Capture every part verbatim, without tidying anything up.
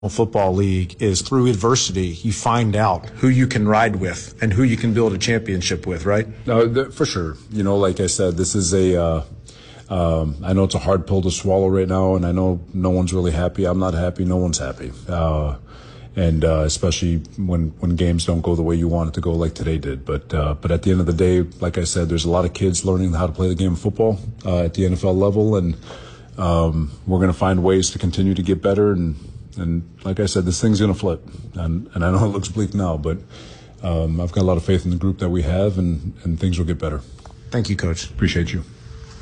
Football League is through adversity, you find out who you can ride with and who you can build a championship with, right? No, th- for sure. You know, like I said, this is a, uh, um, I know it's a hard pill to swallow right now, and I know no one's really happy. I'm not happy. No one's happy. Uh, and, uh, especially when, when games don't go the way you want it to go like today did. But, uh, but at the end of the day, like I said, there's a lot of kids learning how to play the game of football, uh, at the N F L level. And, um, we're going to find ways to continue to get better. And, And like I said, this thing's going to flip. And, and I know it looks bleak now, but um, I've got a lot of faith in the group that we have, and, and things will get better. Thank you, Coach. Appreciate you.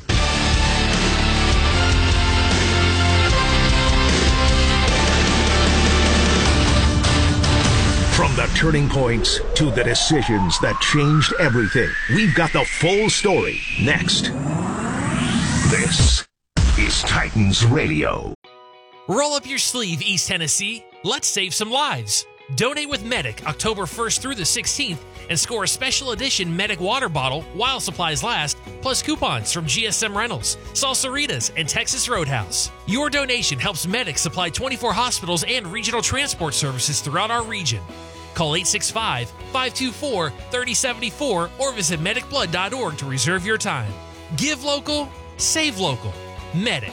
From the turning points to the decisions that changed everything, we've got the full story next. This is Titans Radio. Roll up your sleeve, East Tennessee. Let's save some lives. Donate with Medic October first through the sixteenth and score a special edition Medic water bottle while supplies last, plus coupons from G S M Rentals, Salsaritas, and Texas Roadhouse. Your donation helps Medic supply twenty-four hospitals and regional transport services throughout our region. Call eight six five, five two four, three zero seven four or visit medic blood dot org to reserve your time. Give local, save local. Medic.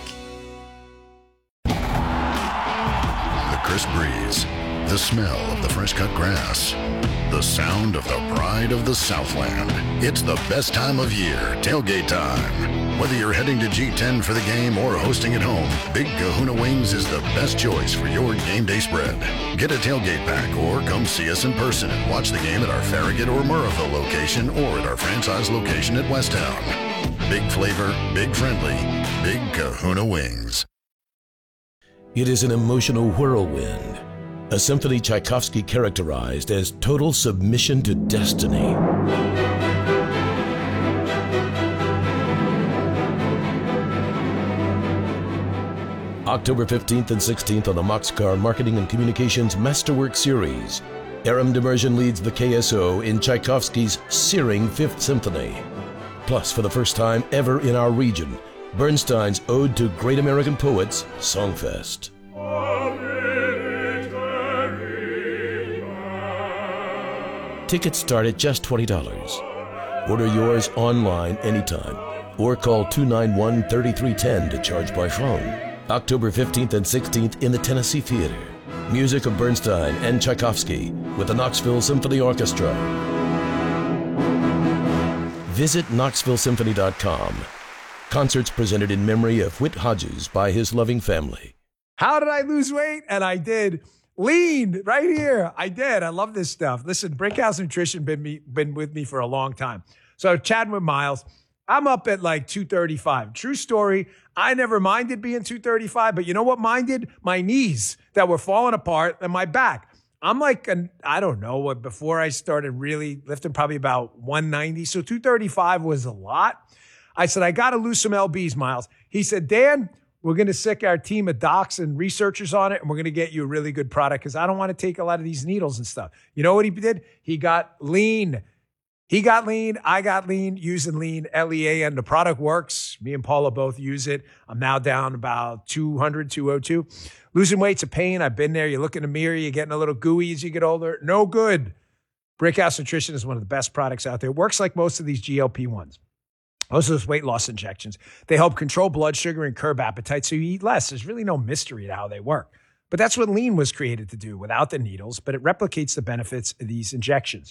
Crisp breeze, the smell of the fresh-cut grass, the sound of the pride of the Southland. It's the best time of year, tailgate time. Whether you're heading to G ten for the game or hosting at home, Big Kahuna Wings is the best choice for your game day spread. Get a tailgate pack or come see us in person and watch the game at our Farragut or Murrayville location or at our franchise location at Westtown. Big flavor, big friendly, Big Kahuna Wings. It is an emotional whirlwind, a symphony Tchaikovsky characterized as total submission to destiny. October fifteenth and sixteenth on the Moxcar Marketing and Communications Masterwork Series, Aram Demersion leads the K S O in Tchaikovsky's searing Fifth Symphony. Plus, for the first time ever in our region, Bernstein's Ode to Great American Poets, Songfest. Tickets start at just twenty dollars. Order yours online anytime or call two nine one, three three one zero to charge by phone. October fifteenth and sixteenth in the Tennessee Theater. Music of Bernstein and Tchaikovsky with the Knoxville Symphony Orchestra. Visit knoxville symphony dot com. Concerts presented in memory of Whit Hodges by his loving family. How did I lose weight? And I did. Lean right here. I did. I love this stuff. Listen, Brickhouse Nutrition been me been with me for a long time. So chatting with Miles, I'm up at like two thirty-five. True story. I never minded being two thirty-five, but you know what minded? My knees that were falling apart and my back. I'm like, an, I don't know what, before I started really lifting, probably about one ninety. So two thirty-five was a lot. I said, I got to lose some L Bs, Miles. He said, Dan, we're going to sick our team of docs and researchers on it, and we're going to get you a really good product because I don't want to take a lot of these needles and stuff. You know what he did? He got lean. He got lean. I got lean using lean, L E A N. The product works. Me and Paula both use it. I'm now down about two hundred, two oh two. Losing weight's a pain. I've been there. You look in the mirror, you're getting a little gooey as you get older. No good. Brickhouse Nutrition is one of the best products out there. It works like most of these G L P ones. Most of those weight loss injections. They help control blood sugar and curb appetite so you eat less. There's really no mystery to how they work. But that's what lean was created to do without the needles, but it replicates the benefits of these injections.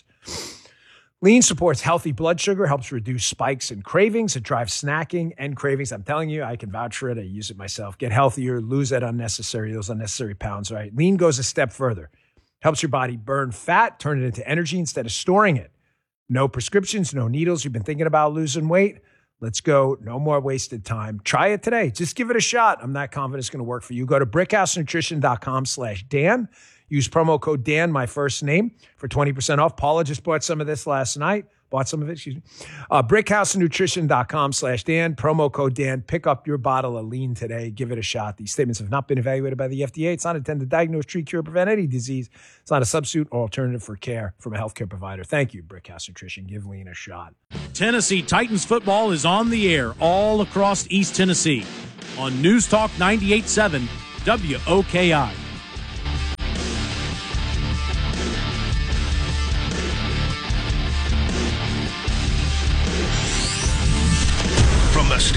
Lean supports healthy blood sugar, helps reduce spikes and cravings. It drives snacking and cravings. I'm telling you, I can vouch for it. I use it myself. Get healthier, lose that unnecessary, those unnecessary pounds, right? Lean goes a step further. Helps your body burn fat, turn it into energy instead of storing it. No prescriptions, no needles. You've been thinking about losing weight? Let's go. No more wasted time. Try it today. Just give it a shot. I'm not confident it's going to work for you. Go to brickhouse nutrition dot com slash Dan. Use promo code Dan, my first name, for twenty percent off. Paula just bought some of this last night. Bought some of it, excuse me. Uh, brickhouse nutrition dot com slash Dan. Promo code Dan. Pick up your bottle of lean today. Give it a shot. These statements have not been evaluated by the F D A. It's not intended to diagnose, treat, cure, or prevent any disease. It's not a substitute or alternative for care from a healthcare provider. Thank you, Brickhouse Nutrition. Give lean a shot. Tennessee Titans football is on the air all across East Tennessee on News Talk ninety-eight point seven W O K I.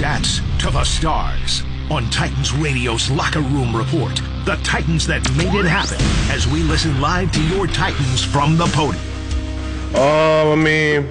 at-bats to the stars. On Titans Radio's Locker Room Report, the Titans that made it happen, as we listen live to your Titans from the podium. Um, I mean,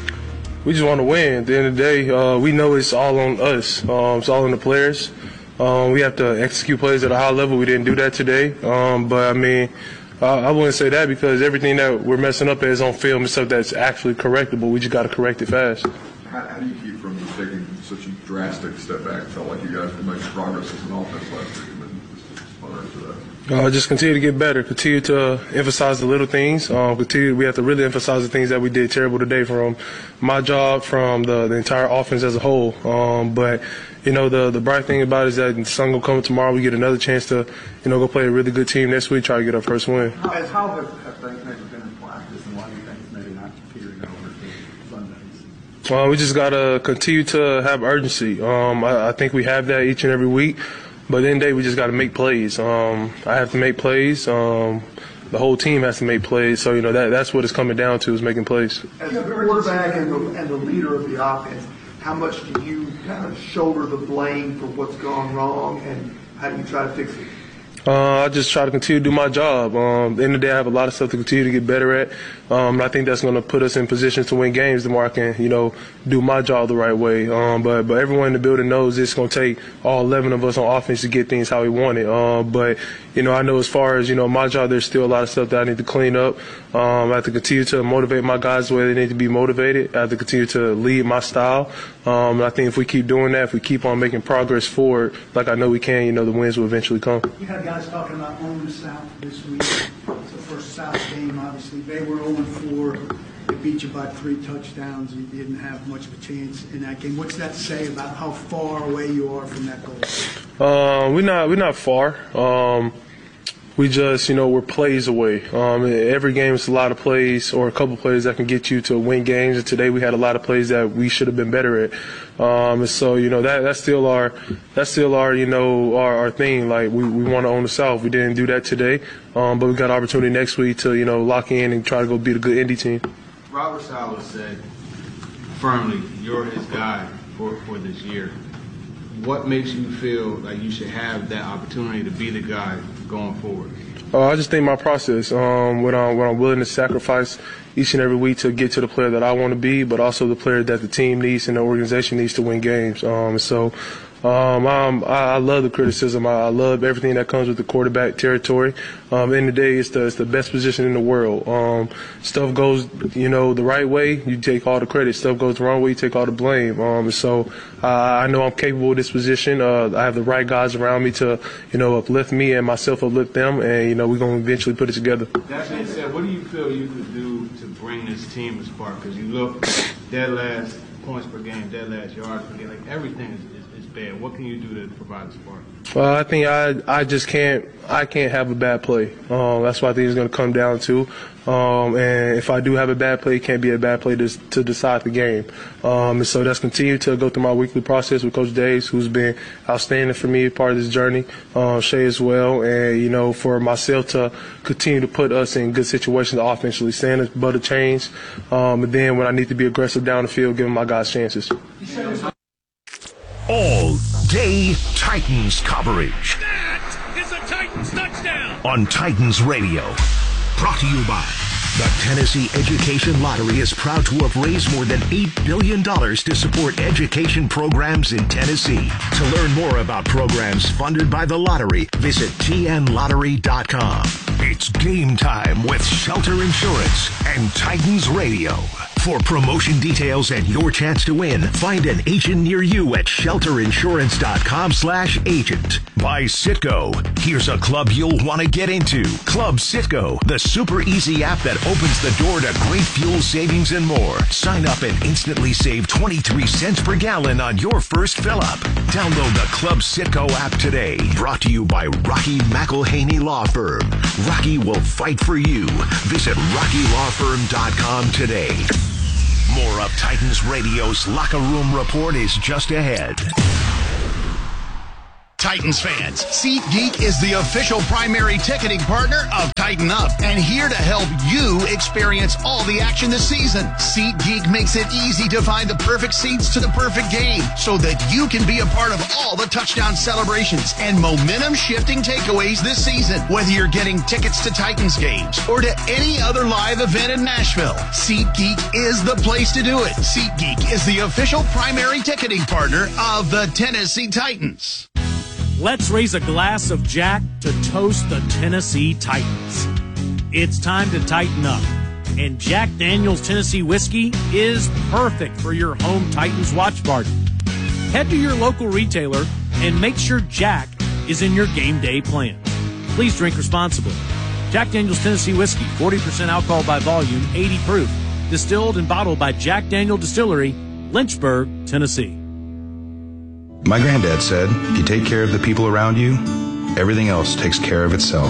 we just want to win. At the end of the day, uh, we know it's all on us. Um, it's all on the players. Um, we have to execute plays at a high level. We didn't do that today. Um, but, I mean, uh, I wouldn't say that because everything that we're messing up is on film and stuff that's actually correctable. We just got to correct it fast. How, how do you keep from just taking such a drastic step back? It felt like you guys were making progress as an offense last week, and then just sputtering to that. Uh, just continue to get better. Continue to emphasize the little things. Um, continue. We have to really emphasize the things that we did terrible today, from my job, from the, the entire offense as a whole. Um, but you know, the the bright thing about it is that the sun will come tomorrow. We get another chance to, you know, go play a really good team next week. Try to get our first win. How, how have, have things maybe been in practice, and why do you think it's maybe not carrying over to Sundays? Uh, we just gotta continue to have urgency. Um, I, I think we have that each and every week. But at the end of the day, we just got to make plays. Um, I have to make plays. Um, the whole team has to make plays. So, you know, that that's what it's coming down to, is making plays. As the quarterback and the, and the leader of the offense, how much do you kind of shoulder the blame for what's gone wrong, and how do you try to fix it? Uh, I just try to continue to do my job. Um, at the end of the day, I have a lot of stuff to continue to get better at. Um, and I think that's going to put us in positions to win games the more I can, you know, do my job the right way. Um, but, but everyone in the building knows it's going to take all eleven of us on offense to get things how we want it. Um, but, you know, I know as far as, you know, my job, there's still a lot of stuff that I need to clean up. Um, I have to continue to motivate my guys the way they need to be motivated. I have to continue to lead my style. Um, and I think if we keep doing that, if we keep on making progress forward, like I know we can, you know, the wins will eventually come. You had guys talking about own the South this week. It's the first South game, obviously. They were oh and four. They beat you by three touchdowns. You didn't have much of a chance in that game. What's that say about how far away you are from that goal? Uh, we're not we're not far. Um, we just, you know, we're plays away. Um, every game is a lot of plays or a couple plays that can get you to win games. And today we had a lot of plays that we should have been better at. Um, and so, you know, that that's still our that's still our you know our, our thing. Like we, we want to own the South. We didn't do that today, um, but we got an opportunity next week to, you know, lock in and try to go beat a good Indy team. Robert Saleh said firmly, you're his guy for, for this year. What makes you feel like you should have that opportunity to be the guy going forward? Uh, I just think my process, um, what, I'm, what I'm willing to sacrifice each and every week to get to the player that I want to be, but also the player that the team needs and the organization needs to win games. Um, so um, I'm, I, I love the criticism. I, I love everything that comes with the quarterback territory. Um, at the end of the day, it's the, it's the best position in the world. Um, stuff goes, you know, the right way, you take all the credit. Stuff goes the wrong way, you take all the blame. Um, so uh, I know I'm capable of this position. Uh, I have the right guys around me to, you know, uplift me and myself uplift them, and, you know, we're going to eventually put it together. That being said, what do you feel you could do to bring this team to spark? Because you look dead last points per game, dead last yards per game, like everything is, is, is bad. What can you do to provide a spark? Well, I think I I just can't I can't have a bad play. Um, that's what I think it's going to come down to. Um, and if I do have a bad play, it can't be a bad play to, to decide the game. Um, and so that's continued to go through my weekly process with Coach Davis, who's been outstanding for me, part of this journey. Uh, Shay as well, and you know, for myself to continue to put us in good situations offensively, staying as butter change. Um, and then when I need to be aggressive down the field, giving my guys chances. All day Titans coverage. That is a Titans touchdown. On Titans Radio. Brought to you by the Tennessee Education Lottery is proud to have raised more than eight billion dollars to support education programs in Tennessee. To learn more about programs funded by the lottery, visit T N lottery dot com. It's game time with Shelter Insurance and Titans Radio. For promotion details and your chance to win, find an agent near you at shelter insurance dot com slash agent. By Citgo. Here's a club you'll want to get into. Club Citgo, the super easy app that opens the door to great fuel savings and more. Sign up and instantly save twenty-three cents per gallon on your first fill up. Download the Club Citgo app today. Brought to you by Rocky McElhaney Law Firm. Rocky will fight for you. Visit rocky law firm dot com today. More of Titans Radio's Locker Room Report is just ahead. Titans fans, SeatGeek is the official primary ticketing partner of tighten up and here to help you experience all the action this season. SeatGeek makes it easy to find the perfect seats to the perfect game so that you can be a part of all the touchdown celebrations and momentum-shifting takeaways this season. Whether you're getting tickets to Titans games or to any other live event in Nashville, SeatGeek is the place to do it. SeatGeek is the official primary ticketing partner of the Tennessee Titans. Let's raise a glass of Jack to toast the Tennessee Titans. It's time to tighten up, and Jack Daniel's Tennessee Whiskey is perfect for your home Titans watch party. Head to your local retailer and make sure Jack is in your game day plan. Please drink responsibly. Jack Daniel's Tennessee Whiskey, forty percent alcohol by volume, eighty proof. Distilled and bottled by Jack Daniel Distillery, Lynchburg, Tennessee. My granddad said, if you take care of the people around you, everything else takes care of itself.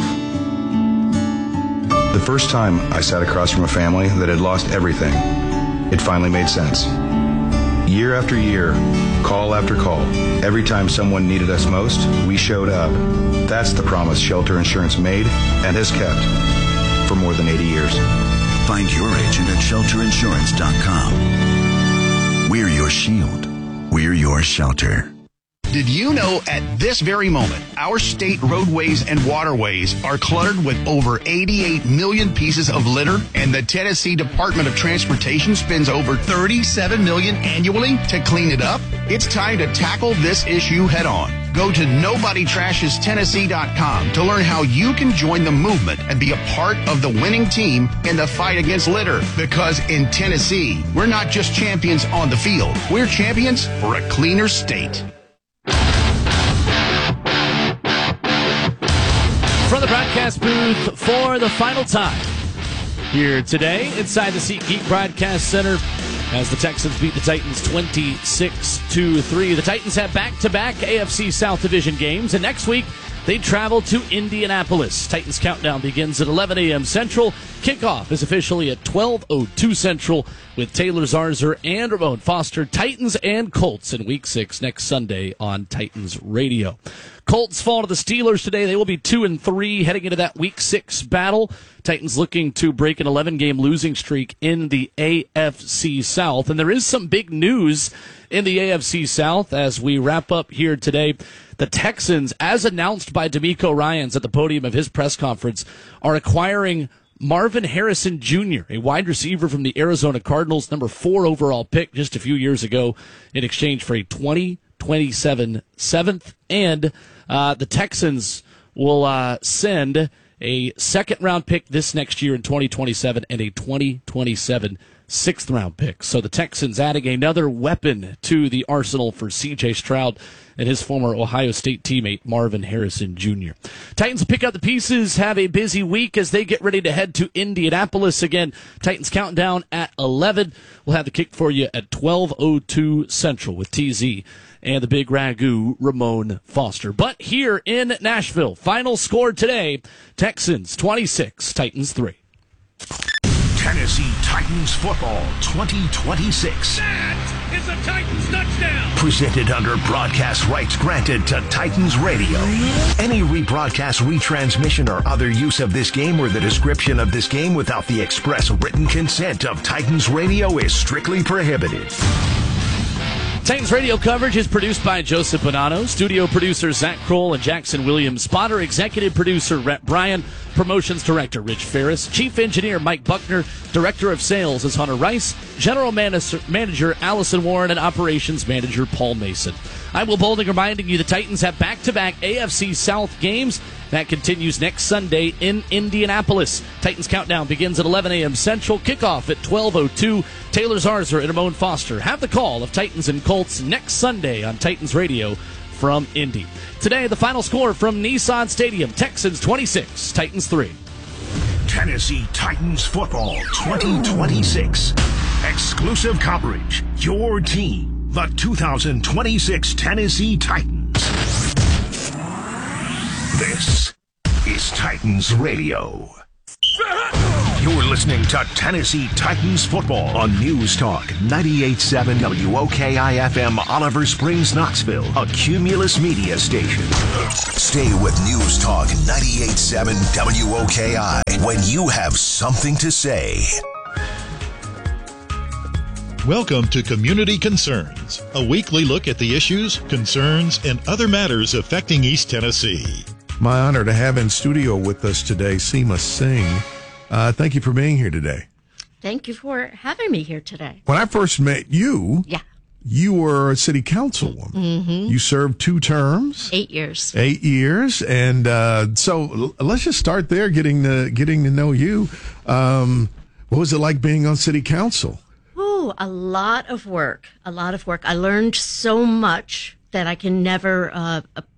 The first time I sat across from a family that had lost everything, it finally made sense. Year after year, call after call, every time someone needed us most, we showed up. That's the promise Shelter Insurance made and has kept for more than eighty years. Find your agent at shelter insurance dot com. We're your shield. We're your shelter. Did you know at this very moment, our state roadways and waterways are cluttered with over eighty-eight million pieces of litter, and the Tennessee Department of Transportation spends over thirty-seven million dollars annually to clean it up? It's time to tackle this issue head on. Go to nobody trashes tennessee dot com to learn how you can join the movement and be a part of the winning team in the fight against litter. Because in Tennessee, we're not just champions on the field, we're champions for a cleaner state. From the broadcast booth for the final time here today inside the SeatGeek Broadcast Center as the Texans beat the Titans twenty-six to three. The Titans have back-to-back A F C South Division games, and next week they travel to Indianapolis. Titans countdown begins at eleven a.m. Central. Kickoff is officially at twelve oh two Central with Taylor Zarzour and Ramon Foster. Titans and Colts in Week six next Sunday on Titans Radio. Colts fall to the Steelers today. They will be two and three heading into that Week six battle. Titans looking to break an eleven-game losing streak in the A F C South. And there is some big news in the A F C South as we wrap up here today. The Texans, as announced by D'Amico Ryans at the podium of his press conference, are acquiring Marvin Harrison Junior, a wide receiver from the Arizona Cardinals, number four overall pick just a few years ago, in exchange for a twenty twenty-seven seventh. And uh, the Texans will uh, send a second-round pick this next year in twenty twenty-seven and a twenty twenty-seven sixth-round pick. So the Texans adding another weapon to the arsenal for C J Stroud and his former Ohio State teammate, Marvin Harrison Junior Titans will pick up the pieces, have a busy week as they get ready to head to Indianapolis. Again, Titans countdown at eleven. We'll have the kick for you at twelve oh two Central with T Z and the big ragu, Ramon Foster. But here in Nashville, final score today, Texans twenty-six, Titans three. Tennessee Titans football twenty twenty-six. That is a Titans touchdown. Presented under broadcast rights granted to Titans Radio. Any rebroadcast, retransmission, or other use of this game or the description of this game without the express written consent of Titans Radio is strictly prohibited. Titans radio coverage is produced by Joseph Bonanno, studio producers Zach Kroll and Jackson Williams, spotter, executive producer Rhett Bryan, promotions director Rich Ferris, chief engineer Mike Buckner, director of sales is Hunter Rice, general manager Allison Warren, and operations manager Paul Mason. I'm Will Boulding reminding you the Titans have back-to-back A F C South games. That continues next Sunday in Indianapolis. Titans countdown begins at eleven a.m. Central. Kickoff at twelve oh two. Taylor Zarzour and Ramon Foster have the call of Titans and Colts next Sunday on Titans Radio from Indy. Today, the final score from Nissan Stadium. Texans twenty-six, Titans three. Tennessee Titans football twenty twenty-six. Exclusive coverage. Your team, the two thousand twenty-six Tennessee Titans. This is Titans Radio. You're listening to Tennessee Titans football on News Talk ninety-eight point seven W O K I F M, Oliver Springs, Knoxville, a Cumulus media station. Stay with News Talk ninety-eight point seven W O K I when you have something to say. Welcome to Community Concerns, a weekly look at the issues, concerns, and other matters affecting East Tennessee. My honor to have in studio with us today, Seema Singh. Uh, thank you for being here today. Thank you for having me here today. When I first met you, yeah. you were a city councilwoman. Mm-hmm. You served two terms. Eight years. Eight years. And uh, so l- let's just start there, getting to, getting to know you. Um, what was it like being on city council? Oh, a lot of work, a lot of work. I learned so much that I can never uh,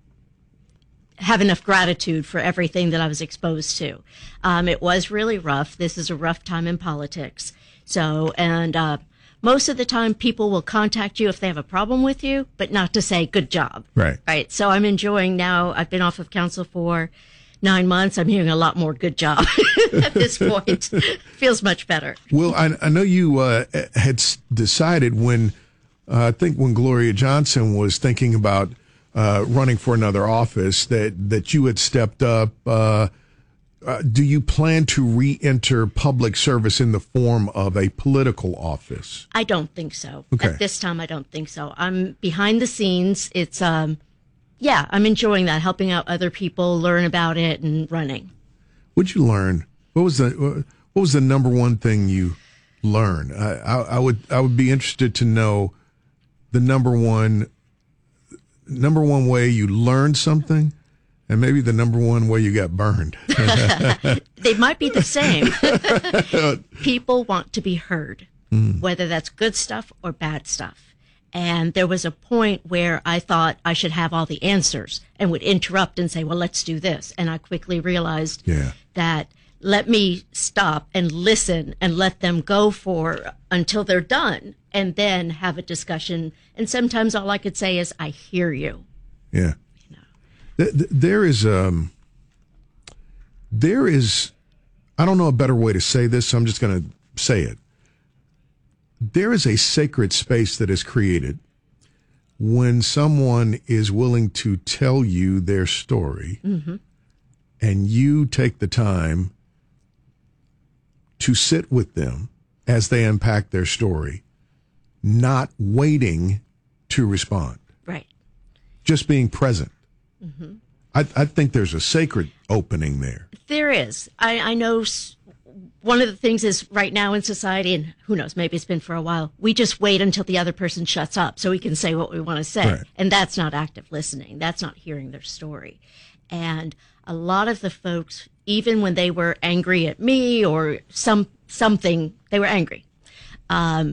have enough gratitude for everything that I was exposed to. Um, it was really rough. This is a rough time in politics. So, and uh, most of the time people will contact you if they have a problem with you, but not to say good job. Right. Right. So I'm enjoying now. I've been off of council for nine months. I'm hearing a lot more good job at this point. Feels much better. Well, I, I know you uh, had s- decided when, uh, I think when Gloria Johnson was thinking about uh, running for another office, that, that you had stepped up. Uh, uh, do you plan to re-enter public service in the form of a political office? I don't think so. Okay. At this time, I don't think so. I'm behind the scenes. It's, um, yeah, I'm enjoying that, helping out other people, learn about it, and running. What'd you learn? What was the what was the number one thing you learned? I, I, I would I would be interested to know the number one number one way you learned something, and maybe the number one way you got burned. They might be the same. People want to be heard, mm. whether that's good stuff or bad stuff. And there was a point where I thought I should have all the answers and would interrupt and say, well, let's do this. And I quickly realized yeah. that let me stop and listen and let them go for until they're done and then have a discussion. And sometimes all I could say is, I hear you. Yeah. You know. th- th- there is, um, there is, I don't know a better way to say this, so I'm just going to say it. There is a sacred space that is created when someone is willing to tell you their story, mm-hmm. and you take the time to sit with them as they unpack their story, not waiting to respond. Right. Just being present. Mm-hmm. I, I think there's a sacred opening there. There is. I, I know s- one of the things is right now in society, and who knows, maybe it's been for a while, we just wait until the other person shuts up so we can say what we want to say. Right. And that's not active listening. That's not hearing their story. And a lot of the folks, even when they were angry at me or some something, they were angry. Um,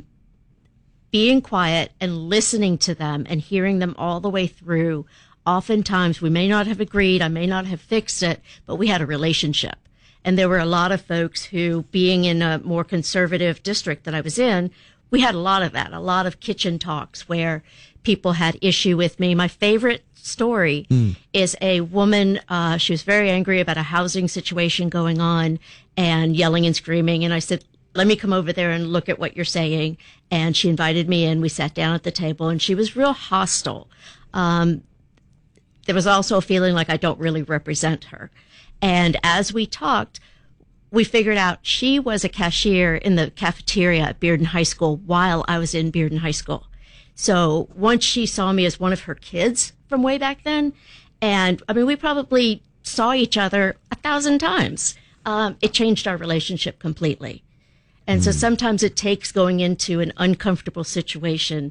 being quiet and listening to them and hearing them all the way through, oftentimes we may not have agreed, I may not have fixed it, but we had a relationship. And there were a lot of folks who, being in a more conservative district that I was in, we had a lot of that, a lot of kitchen talks where people had issue with me. My favorite story mm. is a woman, uh, she was very angry about a housing situation going on and yelling and screaming. And I said, let me come over there and look at what you're saying. And she invited me in. We sat down at the table and she was real hostile. Um, there was also a feeling like I don't really represent her. And as we talked, we figured out she was a cashier in the cafeteria at Bearden High School while I was in Bearden High School. So once she saw me as one of her kids from way back then, and I mean, we probably saw each other a thousand times, um, it changed our relationship completely. And mm. so sometimes it takes going into an uncomfortable situation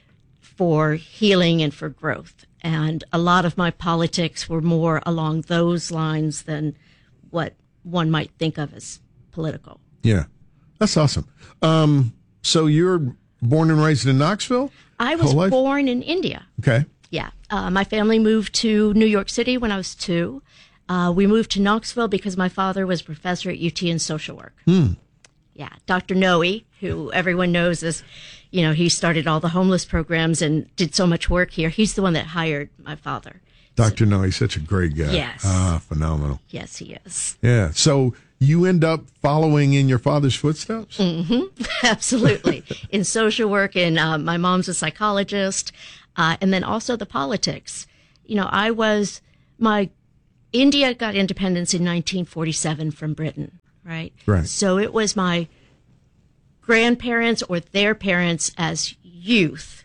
for healing and for growth. And a lot of my politics were more along those lines than what one might think of as political. Yeah, that's awesome. Um, so you're born and raised in Knoxville? I was born in India. Okay. Yeah. Uh, my family moved to New York City when I was two. Uh, we moved to Knoxville because my father was a professor at U T in social work. Hmm. Yeah. Doctor Noe, who everyone knows as, you know, he started all the homeless programs and did so much work here. He's the one that hired my father. Doctor So, Noe, he's such a great guy. Yes. Ah, phenomenal. Yes, he is. Yeah. So you end up following in your father's footsteps? Mm-hmm. Absolutely. In social work, and uh, my mom's a psychologist, uh, and then also the politics. You know, I was, my, India got independence in nineteen forty-seven from Britain, right? Right. So it was my grandparents or their parents as youth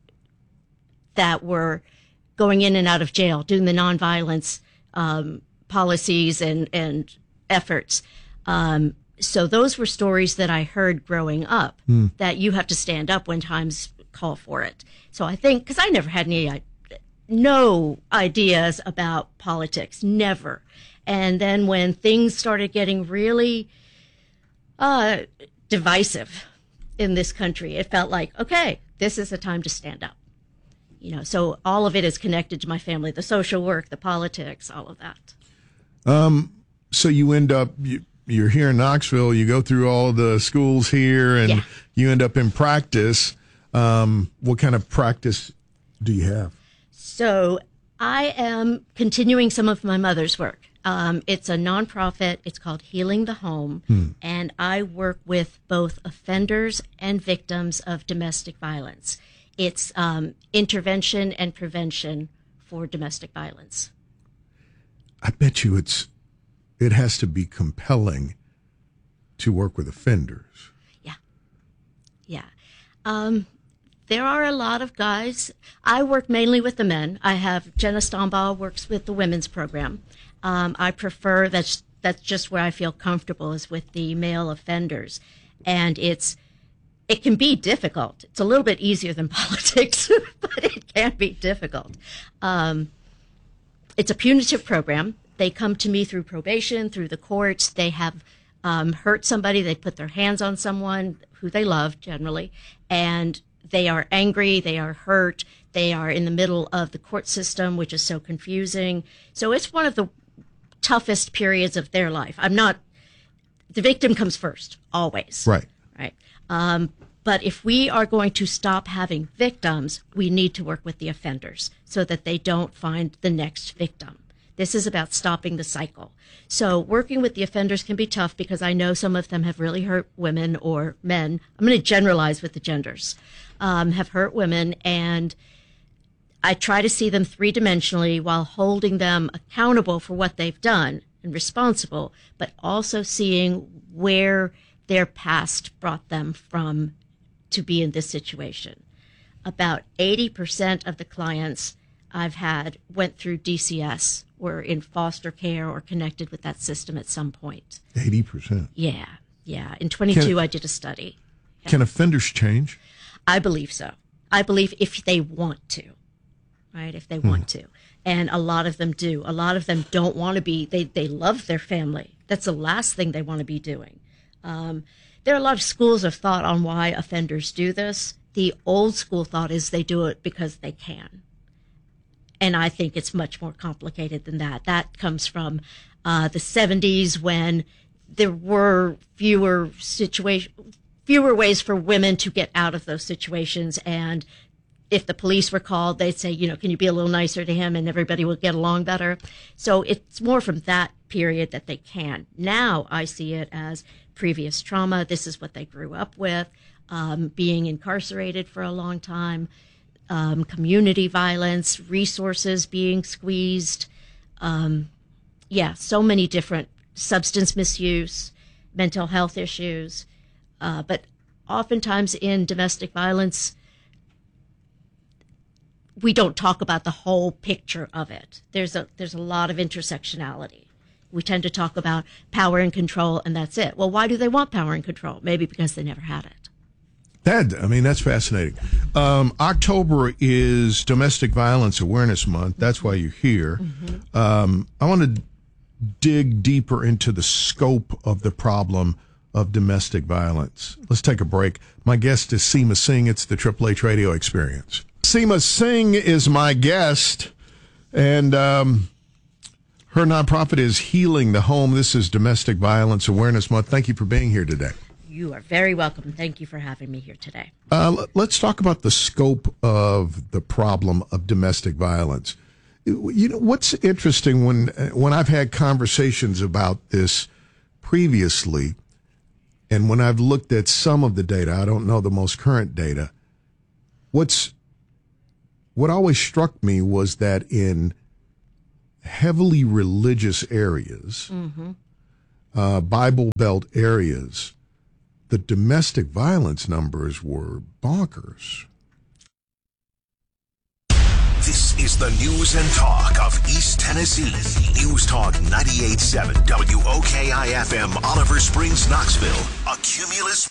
that were going in and out of jail, doing the nonviolence um, policies and, and efforts. Um, so those were stories that I heard growing up, mm. that you have to stand up when times call for it. So I think, because I never had any, no ideas about politics, never. And then when things started getting really uh, divisive in this country, it felt like, okay, this is the time to stand up. You know, so all of it is connected to my family, the social work, the politics, all of that. Um, so you end up, you, you're here in Knoxville, you go through all the schools here, and yeah. you end up in practice. Um, what kind of practice do you have? So I am continuing some of my mother's work. Um, it's a nonprofit. It's called Healing the Home, hmm. and I work with both offenders and victims of domestic violence. It's um, intervention and prevention for domestic violence. I bet you it's it has to be compelling to work with offenders. Yeah, yeah. Um, there are a lot of guys. I work mainly with the men. I have Jenna Stombaugh works with the women's program. Um, I prefer that's that's just where I feel comfortable is with the male offenders, and it's it can be difficult. It's a little bit easier than politics, but it can be difficult. Um, it's a punitive program. They come to me through probation, through the courts. They have um, hurt somebody. They put their hands on someone who they love generally, and they are angry. They are hurt. They are in the middle of the court system, which is so confusing. So it's one of the toughest periods of their life. I'm not, the victim comes first, always. Right. Right. Um, but if we are going to stop having victims, we need to work with the offenders so that they don't find the next victim. This is about stopping the cycle. So working with the offenders can be tough because I know some of them have really hurt women or men. I'm going to generalize with the genders, um, have hurt women, and I try to see them three-dimensionally while holding them accountable for what they've done and responsible, but also seeing where their past brought them from to be in this situation. About eighty percent of the clients I've had went through D C S, were in foster care or connected with that system at some point. eighty percent? Yeah, yeah. In twenty-two, I did a study. Yeah. Can offenders change? I believe so. I believe if they want to. Right, if they Hmm. want to. And a lot of them do. A lot of them don't want to be, they, they love their family. That's the last thing they want to be doing. Um, there are a lot of schools of thought on why offenders do this. The old school thought is they do it because they can. And I think it's much more complicated than that. That comes from uh, the seventies when there were fewer situation, fewer ways for women to get out of those situations, and if the police were called, they'd say, you know, can you be a little nicer to him and everybody will get along better. So it's more from that period that they can. Now I see it as previous trauma. This is what they grew up with, um, being incarcerated for a long time, um, community violence, resources being squeezed. Um, yeah, so many different substance misuse, mental health issues. Uh, but oftentimes in domestic violence, we don't talk about the whole picture of it. There's a there's a lot of intersectionality. We tend to talk about power and control, and that's it. Well, why do they want power and control? Maybe because they never had it. That, I mean, that's fascinating. Um, October is Domestic Violence Awareness Month. That's why you're here. Mm-hmm. Um, I want to dig deeper into the scope of the problem of domestic violence. Let's take a break. My guest is Seema Singh. It's the Triple H Radio Experience. Seema Singh is my guest, and um, her nonprofit is Healing the Home. This is Domestic Violence Awareness Month. Thank you for being here today. You are very welcome. Thank you for having me here today. Uh, let's talk about the scope of the problem of domestic violence. You know, what's interesting when when I've had conversations about this previously, and when I've looked at some of the data, I don't know the most current data, what's what always struck me was that in heavily religious areas, mm-hmm. uh, Bible Belt areas, the domestic violence numbers were bonkers. This is the news and talk of East Tennessee. News Talk ninety-eight point seven W O K I F M, Oliver Springs, Knoxville. A Cumulus.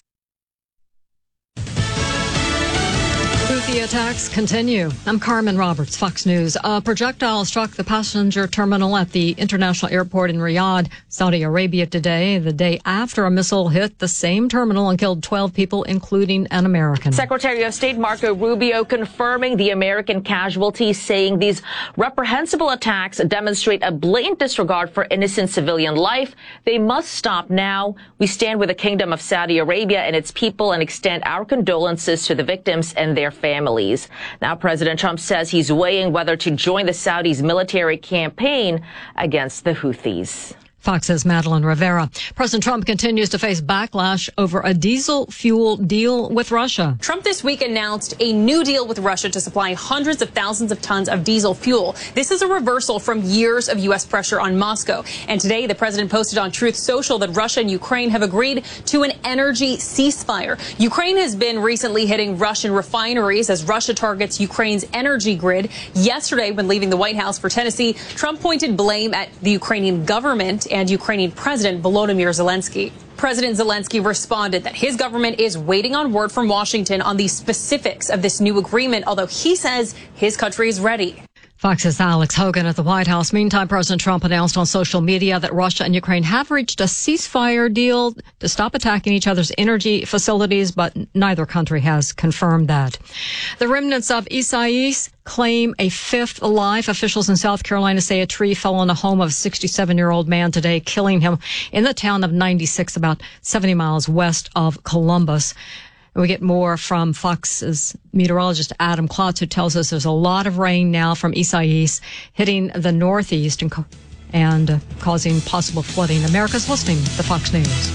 Houthi attacks continue. I'm Carmen Roberts, Fox News. A projectile struck the passenger terminal at the international airport in Riyadh, Saudi Arabia today, the day after a missile hit the same terminal and killed twelve people, including an American. Secretary of State Marco Rubio confirming the American casualties, saying these reprehensible attacks demonstrate a blatant disregard for innocent civilian life. They must stop now. We stand with the Kingdom of Saudi Arabia and its people and extend our condolences to the victims and their families. Now, President Trump says he's weighing whether to join the Saudis' military campaign against the Houthis. Fox's Madeline Rivera. President Trump continues to face backlash over a diesel fuel deal with Russia. Trump this week announced a new deal with Russia to supply hundreds of thousands of tons of diesel fuel. This is a reversal from years of U S pressure on Moscow. And today, the president posted on Truth Social that Russia and Ukraine have agreed to an energy ceasefire. Ukraine has been recently hitting Russian refineries as Russia targets Ukraine's energy grid. Yesterday, when leaving the White House for Tennessee, Trump pointed blame at the Ukrainian government and Ukrainian President Volodymyr Zelensky. President Zelensky responded that his government is waiting on word from Washington on the specifics of this new agreement, although he says his country is ready. Fox's Alex Hogan at the White House. Meantime, President Trump announced on social media that Russia and Ukraine have reached a ceasefire deal to stop attacking each other's energy facilities, but neither country has confirmed that. The remnants of Isaias claim a fifth life. Officials in South Carolina say a tree fell on a home of a sixty-seven-year-old man today, killing him in the town of ninety-six, about seventy miles west of Columbus. We get more from Fox's meteorologist Adam Klotz, who tells us there's a lot of rain now from Isaias hitting the northeast and, co- and uh, causing possible flooding. America's listening to Fox News.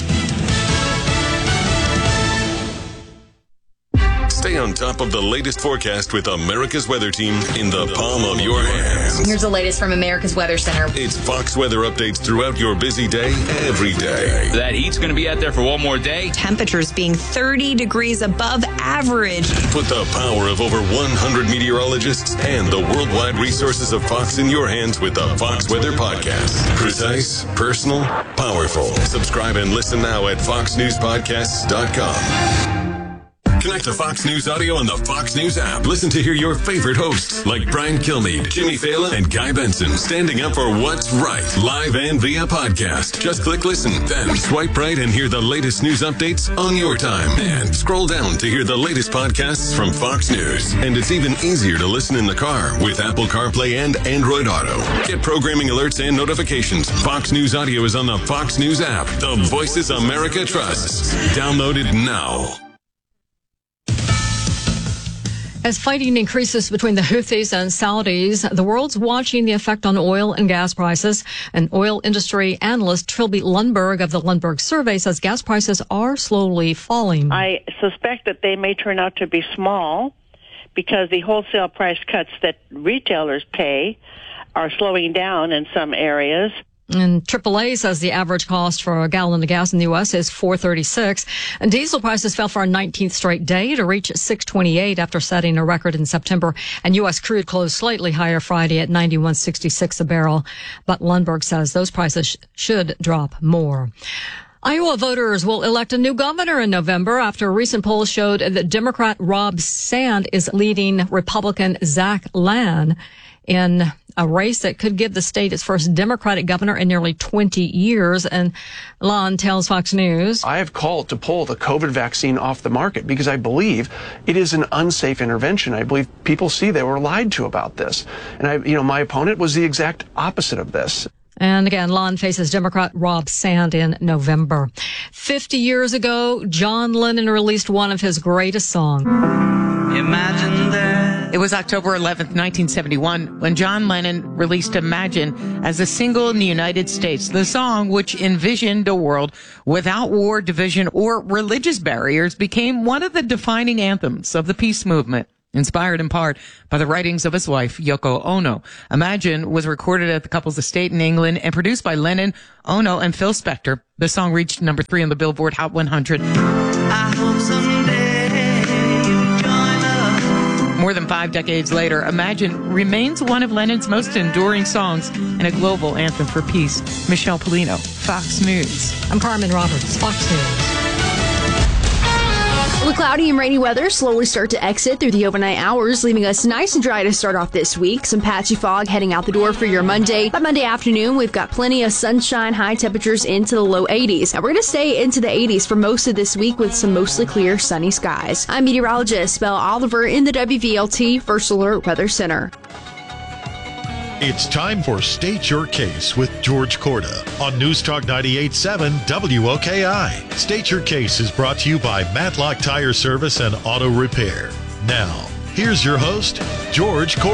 Stay on top of the latest forecast with America's Weather Team in the palm of your hands. Here's the latest from America's Weather Center. It's Fox weather updates throughout your busy day, every day. That heat's going to be out there for one more day. Temperatures being thirty degrees above average. Put the power of over one hundred meteorologists and the worldwide resources of Fox in your hands with the Fox Weather Podcast. Precise, personal, powerful. Subscribe and listen now at fox news podcasts dot com. Connect to Fox News Audio on the Fox News app. Listen to hear your favorite hosts like Brian Kilmeade, Jimmy Fallon, and Guy Benson standing up for what's right, live and via podcast. Just click listen, then swipe right and hear the latest news updates on your time. And scroll down to hear the latest podcasts from Fox News. And it's even easier to listen in the car with Apple CarPlay and Android Auto. Get programming alerts and notifications. Fox News Audio is on the Fox News app. The voices America trusts. Download it now. As fighting increases between the Houthis and Saudis, the world's watching the effect on oil and gas prices. An oil industry analyst, Trilby Lundberg of the Lundberg Survey, says gas prices are slowly falling. I suspect that they may turn out to be small because the wholesale price cuts that retailers pay are slowing down in some areas. And triple A says the average cost for a gallon of gas in the U S is four thirty-six. And diesel prices fell for a nineteenth straight day to reach six twenty-eight after setting a record in September. And U S crude closed slightly higher Friday at ninety-one sixty-six a barrel. But Lundberg says those prices sh- should drop more. Iowa voters will elect a new governor in November after a recent poll showed that Democrat Rob Sand is leading Republican Zach Lan in a race that could give the state its first Democratic governor in nearly twenty years. And Lon tells Fox News, I have called to pull the COVID vaccine off the market because I believe it is an unsafe intervention. I believe people see they were lied to about this. And I, you know, my opponent was the exact opposite of this. And again, Lon faces Democrat Rob Sand in November. Fifty years ago, John Lennon released one of his greatest songs. Imagine that It was October eleventh, nineteen seventy-one, when John Lennon released Imagine as a single in the United States. The song, which envisioned a world without war, division, or religious barriers, became one of the defining anthems of the peace movement, inspired in part by the writings of his wife, Yoko Ono. Imagine was recorded at the couple's estate in England and produced by Lennon, Ono, and Phil Spector. The song reached number three on the Billboard Hot one hundred. I hope someday you join us. More than five decades later, Imagine remains one of Lennon's most enduring songs and a global anthem for peace. Michelle Polino, Fox News. I'm Carmen Roberts, Fox News. The cloudy and rainy weather slowly start to exit through the overnight hours, leaving us nice and dry to start off this week. Some patchy fog heading out the door for your Monday. By Monday afternoon, we've got plenty of sunshine, high temperatures into the low eighties. Now, we're going to stay into the eighties for most of this week with some mostly clear, sunny skies. I'm meteorologist Belle Oliver in the W V L T First Alert Weather Center. It's time for State Your Case with George Corda on News Talk ninety-eight point seven W O K I. State Your Case is brought to you by Matlock Tire Service and Auto Repair. Now, here's your host, George Corda.